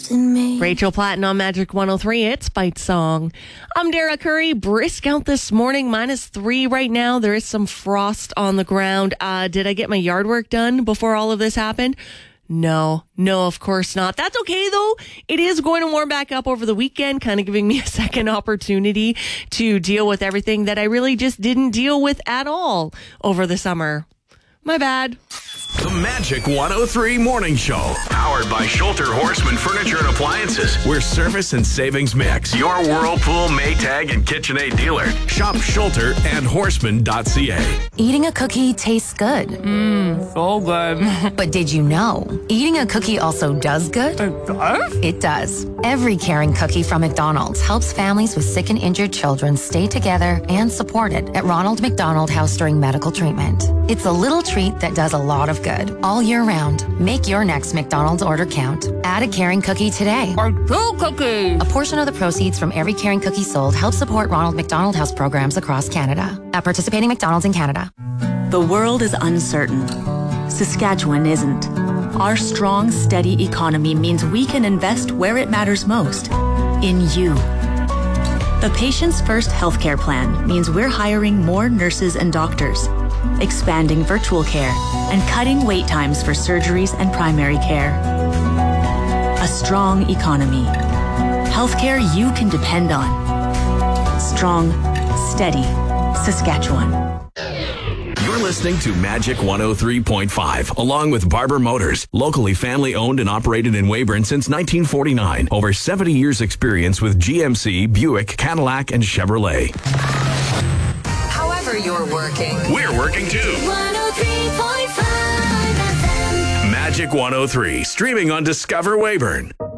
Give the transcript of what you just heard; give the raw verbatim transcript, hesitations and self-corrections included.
trusting me. Rachel Platten on Magic one oh three. It's Fight Song. I'm Dara Curry. Brisk out this morning. Minus three right now. There is some frost on the ground. Uh, did I get my yard work done before all of this happened? No, no, of course not. That's okay, though. It is going to warm back up over the weekend, kind of giving me a second opportunity to deal with everything that I really just didn't deal with at all over the summer. My bad. The Magic one oh three Morning Show. Powered by Schulter Horseman Furniture and Appliances. Where service and savings mix. Your Whirlpool, Maytag, and KitchenAid dealer. Shop Schulter and horseman dot c a. Eating a cookie tastes good. Mmm, so good. But did you know, eating a cookie also does good? It does? It does. Every caring cookie from McDonald's helps families with sick and injured children stay together and supported at Ronald McDonald House during medical treatment. It's a little treat that does a lot of good all year round. Make your next McDonald's order count. Add a caring cookie today. Or two cookies. A portion of the proceeds from every caring cookie sold helps support Ronald McDonald House programs across Canada. At participating McDonald's in Canada. The world is uncertain. Saskatchewan isn't. Our strong, steady economy means we can invest where it matters most, in you. The Patients First healthcare plan means we're hiring more nurses and doctors, expanding virtual care, and cutting wait times for surgeries and primary care. A strong economy. Healthcare you can depend on. Strong, steady, Saskatchewan. You're listening to Magic one oh three point five, along with Barber Motors, locally family owned and operated in Weyburn since nineteen forty-nine. Over seventy years experience with G M C, Buick, Cadillac, and Chevrolet. However you're working, We're working too. one oh three point five F M. Magic one oh three, streaming on Discover Weyburn.